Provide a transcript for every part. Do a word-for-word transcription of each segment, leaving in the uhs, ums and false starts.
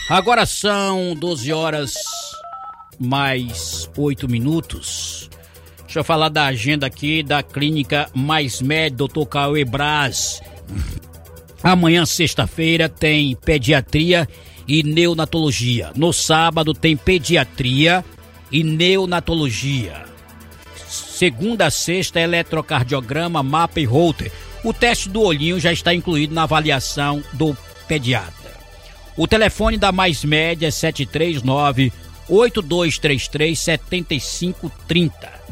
Agora são doze horas mais oito minutos. Deixa eu falar da agenda aqui da Clínica Mais Med, doutor Cauê Braz. Amanhã, sexta-feira, tem pediatria e neonatologia. No sábado tem pediatria e neonatologia. Segunda a sexta, eletrocardiograma, mapa e Holter. O teste do olhinho já está incluído na avaliação do pediatra. O telefone da Mais Med é sete três nove, oito dois três três, sete cinco três zero.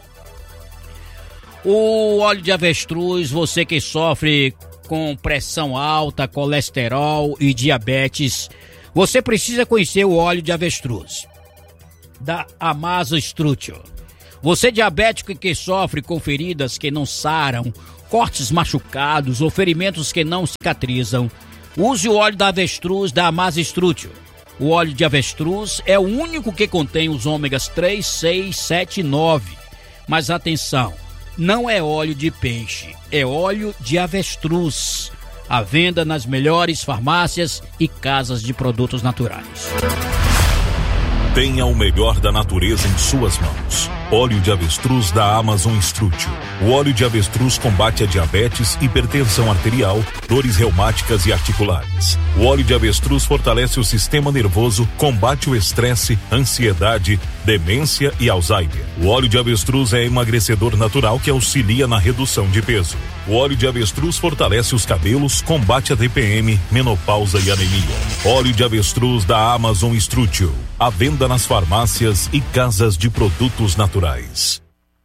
O óleo de avestruz, você que sofre com pressão alta, colesterol e diabetes, você precisa conhecer o óleo de avestruz da Amazo Strutio. Você diabético que sofre com feridas que não saram, cortes machucados ou ferimentos que não cicatrizam, use o óleo da avestruz da Amazo Strutio. O óleo de avestruz é o único que contém os ômegas três, seis, sete e nove. Mas atenção, não é óleo de peixe, é óleo de avestruz. À venda nas melhores farmácias e casas de produtos naturais. Tenha o melhor da natureza em suas mãos. Óleo de avestruz da Amazon Strutio. O óleo de avestruz combate a diabetes, hipertensão arterial, dores reumáticas e articulares. O óleo de avestruz fortalece o sistema nervoso, combate o estresse, ansiedade, demência e Alzheimer. O óleo de avestruz é emagrecedor natural que auxilia na redução de peso. O óleo de avestruz fortalece os cabelos, combate a T P M, menopausa e anemia. Óleo de avestruz da Amazon Strutio. À venda nas farmácias e casas de produtos naturais.